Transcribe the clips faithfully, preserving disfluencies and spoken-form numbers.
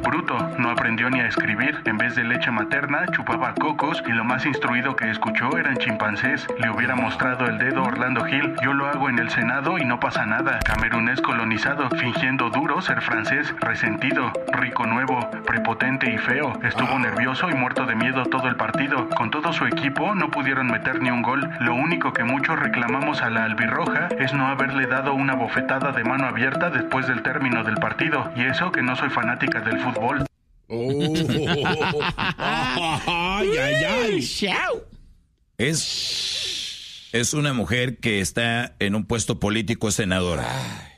Bruto, no aprendió ni a escribir. En vez de leche materna, chupaba cocos y lo más instruido que escuchó eran chimpancés. Le hubiera mostrado el dedo Orlando Gil. Yo lo hago en el Senado y no pasa nada. Camerunés colonizado, fingiendo duro ser francés, resentido, rico nuevo, prepotente y feo. Estuvo nervioso y muerto de miedo todo el partido. Con todo su equipo no pudieron meter ni un gol. Lo único que muchos reclamamos a la albirroja es no haberle dado una bofetada de mano abierta después del término del partido. Y eso que no soy fanática del fútbol. Oh. Ay, ay, ay. Es, es una mujer que está en un puesto político, senadora.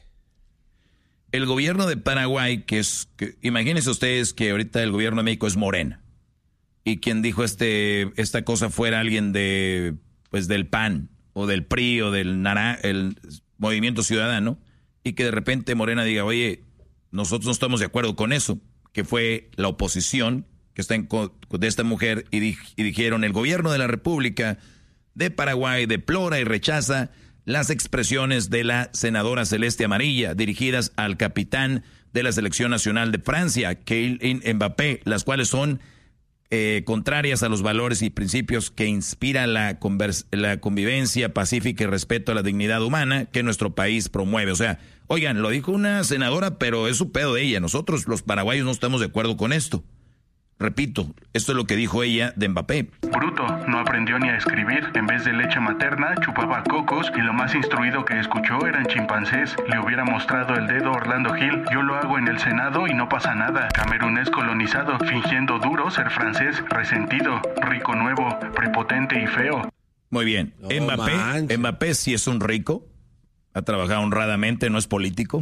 El gobierno de Paraguay, que es, que, imagínense ustedes que ahorita el gobierno de México es Morena. Y quien dijo este, esta cosa fuera alguien de, pues del P A N, o del P R I, o del Nara, el Movimiento Ciudadano, y que de repente Morena diga, oye, nosotros no estamos de acuerdo con eso, que fue la oposición que está en de esta mujer, y, di, y dijeron, el gobierno de la República de Paraguay deplora y rechaza las expresiones de la senadora Celeste Amarilla, dirigidas al capitán de la Selección Nacional de Francia, Kylian Mbappé, las cuales son eh, contrarias a los valores y principios que inspiran la, convers- la convivencia pacífica y respeto a la dignidad humana que nuestro país promueve. O sea, oigan, lo dijo una senadora, pero es su pedo de ella. Nosotros, los paraguayos, no estamos de acuerdo con esto. Repito, esto es lo que dijo ella de Mbappé. Bruto, no aprendió ni a escribir. En vez de leche materna, chupaba cocos y lo más instruido que escuchó eran chimpancés. Le hubiera mostrado el dedo Orlando Gil. Yo lo hago en el Senado y no pasa nada. Camerunés colonizado, fingiendo duro ser francés, resentido, rico nuevo, prepotente y feo. Muy bien, no, Mbappé, manches. Mbappé sí es un rico, ha trabajado honradamente, no es político,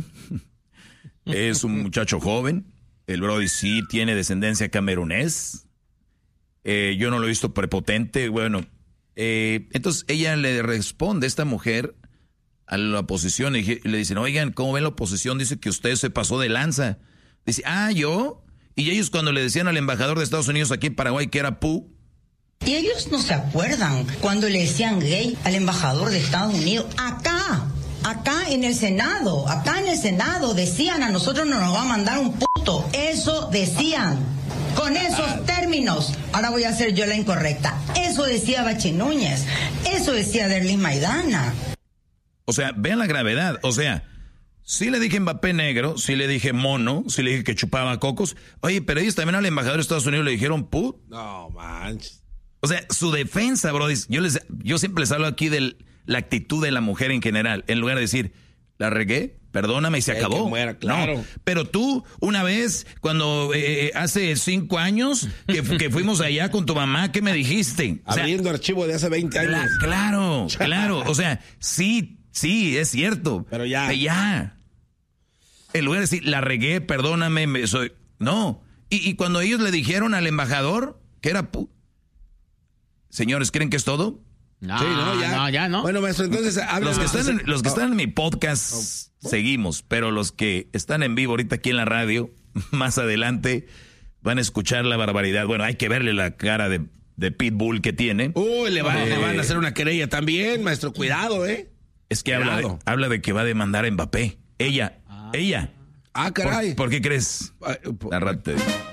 es un muchacho joven. El Brody sí tiene descendencia camerunés. Eh, yo no lo he visto prepotente. Bueno, eh, entonces ella le responde, esta mujer, a la oposición y le dicen, oigan, ¿cómo ven la oposición? Dice que usted se pasó de lanza. Dice, ah, ¿yo? Y ellos cuando le decían al embajador de Estados Unidos aquí en Paraguay que era pu. Y ellos no se acuerdan cuando le decían gay al embajador de Estados Unidos acá. Acá en el Senado, acá en el Senado decían a nosotros no nos va a mandar un puto. Eso decían, con esos términos. Ahora voy a hacer yo la incorrecta. Eso decía Bachi Núñez, eso decía Derlis Maidana. O sea, vean la gravedad, o sea, sí le dije Mbappé negro, sí le dije mono, sí le dije que chupaba cocos. Oye, pero ellos también al embajador de Estados Unidos le dijeron put. No, manches. O sea, su defensa, bro, yo, les, yo siempre les hablo aquí del... la actitud de la mujer en general, en lugar de decir, la regué, perdóname y se acabó. Que muera, claro. No, pero tú, una vez, cuando eh, hace cinco años, que, que fuimos allá con tu mamá, ¿qué me dijiste? O sea, abriendo archivo de hace veinte años. La, claro, claro, o sea, sí, sí, es cierto. Pero ya. Pero ya. En lugar de decir, la regué, perdóname, me soy... No. Y, y cuando ellos le dijeron al embajador que era... Pu... Señores, ¿creen que es todo? No, sí, no, ya. no, ya no. Bueno, maestro, entonces... Los que están en, los que están en mi podcast, oh, oh. seguimos, pero los que están en vivo ahorita aquí en la radio, más adelante, van a escuchar la barbaridad. Bueno, hay que verle la cara de, de Pitbull que tiene. Uy, le, va, eh, le van a hacer una querella también, maestro, cuidado, ¿eh? Es que habla de, habla de que va a demandar a Mbappé. Ella, ah. ella. Ah, caray. ¿Por, ¿por qué crees? Ah, por, la rata.